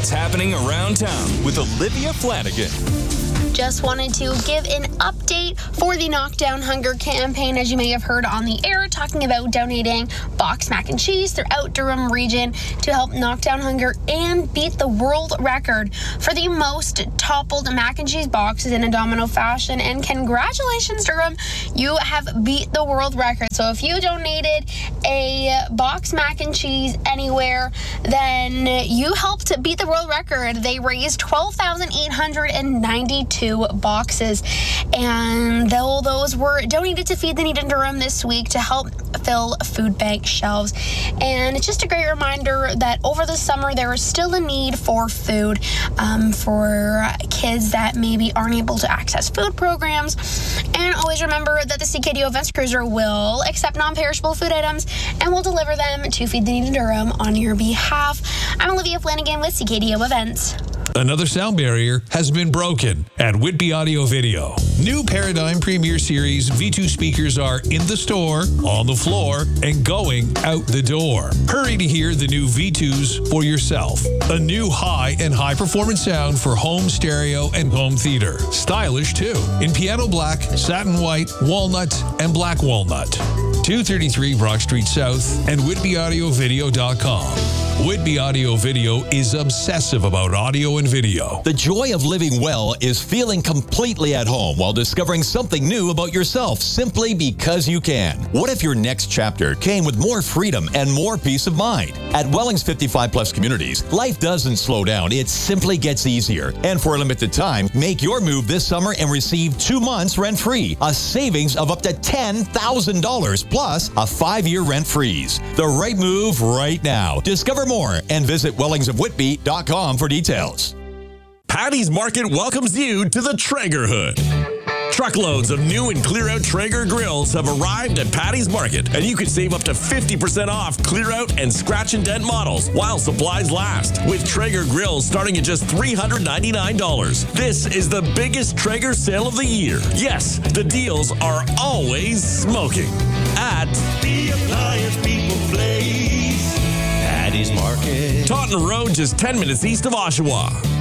what's happening around town with Olivia Flanagan. Just wanted to give an update for the Knockdown Hunger campaign. As you may have heard on the air, talking about donating boxed mac and cheese throughout Durham region to help knock down hunger and beat the world record for the most toppled mac and cheese boxes in a domino fashion. And congratulations, Durham, you have beat the world record. So if you donated a boxed mac and cheese anywhere, then you helped beat the world record. They raised 12,892 boxes, and all those were donated to Feed the Need in Durham this week to help fill food bank shelves. And it's just a great reminder that over the summer there is still a need for food for kids that maybe aren't able to access food programs. And always remember that the CKDO Events Cruiser will accept non-perishable food items and will deliver them to Feed the Need in Durham on your behalf. I'm Olivia Flanagan with CKDO Events. Another sound barrier has been broken at Whitby Audio Video. New Paradigm Premier Series V2 speakers are in the store, on the floor, and going out the door. Hurry to hear the new V2s for yourself. A new high and high performance sound for home stereo and home theater. Stylish too, in piano black, satin white, walnut, and black walnut. 233 Brock Street South and WhitbyAudioVideo.com. Whitby Audio Video is obsessive about audio and video. The joy of living well is feeling completely at home while discovering something new about yourself simply because you can. What if your next chapter came with more freedom and more peace of mind? At Welling's 55 Plus Communities, life doesn't slow down, it simply gets easier. And for a limited time, make your move this summer and receive 2 months rent-free, a savings of up to $10,000 plus a 5-year rent freeze. The right move right now. Discover more and visit wellingsofwhitby.com for details. Paddy's Market welcomes you to the Traeger Hood. Truckloads of new and clear-out Traeger grills have arrived at Paddy's Market, and you can save up to 50% off clear-out and scratch and dent models while supplies last, with Traeger grills starting at just $399. This is the biggest Traeger sale of the year. Yes, the deals are always smoking at the Appliance People Place. Paddy's Market. Taunton Road, just 10 minutes east of Oshawa.